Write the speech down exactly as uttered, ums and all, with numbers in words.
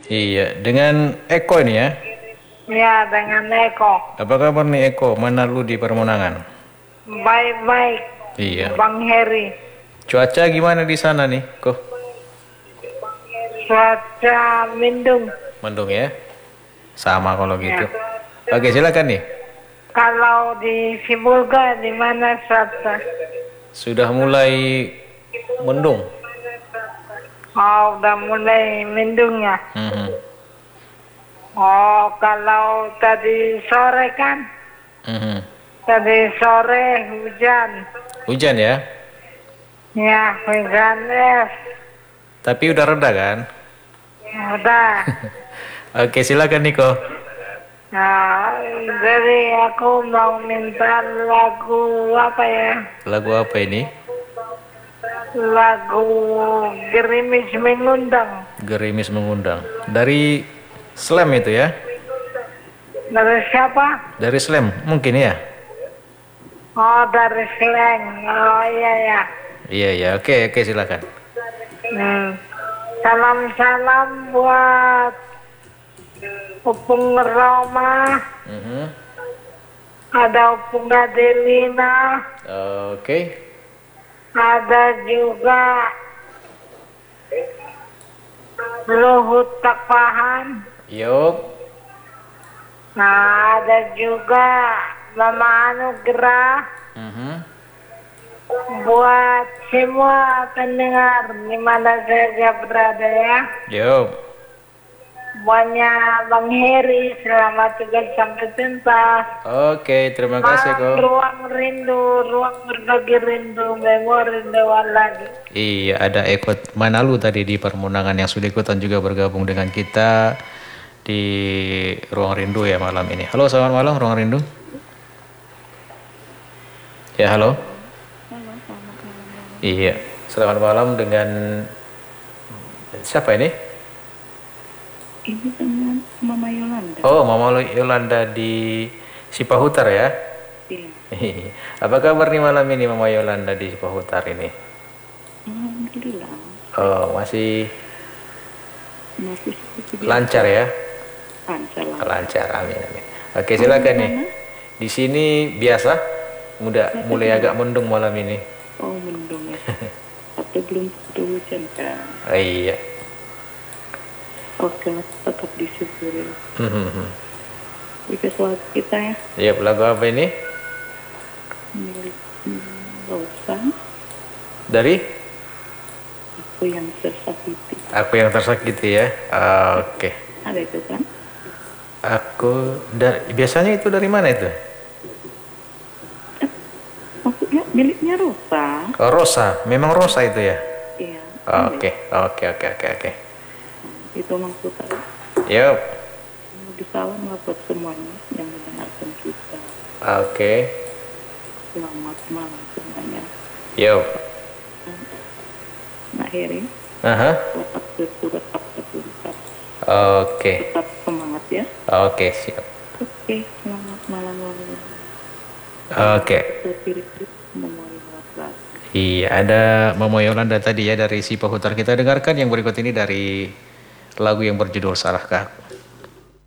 Iya, dengan Eko ini ya. Ya, dengan Eko. Apa kabar nih Eko? Mana lu di Permonangan? Baik-baik, Iya. Bang Heri. Cuaca gimana di sana nih, Ko? Cuaca mendung. Mendung ya? Sama kalau Ya. gitu. Oke, silakan nih. Kalau di Sibolga di mana cuaca? Sudah mulai mendung. Oh, udah mulai mendung ya. Mhm. Oh, kalau tadi sore kan? Mhm. Tadi sore hujan. Hujan ya? Ya, hujan es. Tapi udah reda kan? Udah. Oke, silakan Niko. Nah, jadi aku mau minta lagu apa ya? Lagu apa ini? Lagu Gerimis Mengundang. Gerimis Mengundang. Dari Slam itu ya? Dari siapa? Dari Slam mungkin ya? Oh, dari Slang. Oh iya ya. Iya ya. Oke, oke silakan. Hmm. Salam-salam buat Upung Roma. Mhm. Ada Upung Adelina. Oke. Ada juga Luhut Takpahan. Yuk. Nah, ada juga Mama Anugrah. Mhm. Buat semua pendengar di mana saja berada ya. Yuk. Buatnya Bang Heri, selamat tugas sampai tuntas. Oke, terima kasih Malam kok. ruang rindu, ruang berbagi rindu, memori dewan lagi. Iya, ada Eko Manalu tadi di Permunangan yang sudah ikutan juga bergabung dengan kita di Ruang Rindu ya malam ini. Halo, selamat malam Ruang Rindu. Ya, halo. Iya, selamat malam dengan siapa ini? Ini dengan Mama Yolanda. Oh, Mama Yolanda di Sipahutar ya? Iya. Apa kabar nih malam ini Mama Yolanda di Sipahutar ini? Alhamdulillah. Oh, masih Masih seperti biasa. lancar ya? Lancar lah. Lancar, amin amin. Oke, silakan nih. Di sini biasa, muda, mulai agak mendung malam ini. Oh, mendung ya. Tapi belum tentu hujan kan. Oh, iya. Oke, tetap disyukuri. Hmm. Jika suatu kita ya. Iya, lagu apa ini? Milik hmm, Rosa. Dari? Aku yang tersakiti. Aku yang tersakiti ya. Oke. Ada itu kan? Aku dari biasanya itu dari mana itu? Maksudnya miliknya Rosa. Oh, Rosa, memang Rosa itu ya. Iya. Oke, oke, oke, oke, oke. Itu maksud saya. Yuk. Mau disalam lah buat semuanya yang mendengarkan kita. Oke. Selamat malam semuanya. Yuk. Nah, Heri. Aha. Tetap bersurat apa tuntas. Oke. Tetap semangat ya. Oke, siap. Oke, selamat malam malam. Oke. Memori waktu. Iya, ada Mama Yolanda tadi ya dari Sipahutar. Kita dengarkan yang berikut ini dari lagu yang berjudul Salahkah.